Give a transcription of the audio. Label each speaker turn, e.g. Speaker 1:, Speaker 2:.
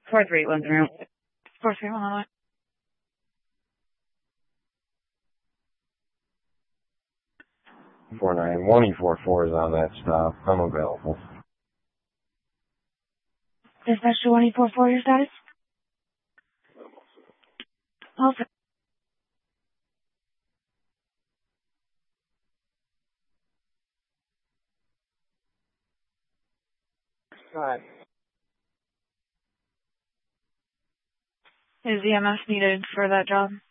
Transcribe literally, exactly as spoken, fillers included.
Speaker 1: four three one zero. four three one zero.
Speaker 2: four nine one E four four is on that stop. I'm available.
Speaker 1: Dispatch to one E four four, your status? Also.
Speaker 2: Go ahead.
Speaker 1: Is E M S needed for that job?